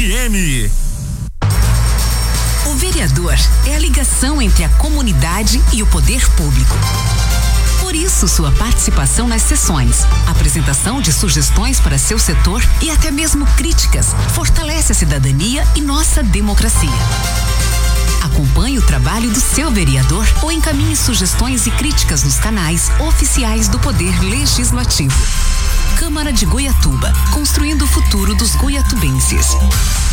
FM. O vereador é a ligação entre a comunidade e o poder público. Por isso, sua participação nas sessões, apresentação de sugestões para seu setor e até mesmo críticas fortalece a cidadania e nossa democracia. Acompanhe o trabalho do seu vereador ou encaminhe sugestões e críticas nos canais oficiais do Poder Legislativo. Câmara de Goiatuba, construindo o futuro dos goiatubenses.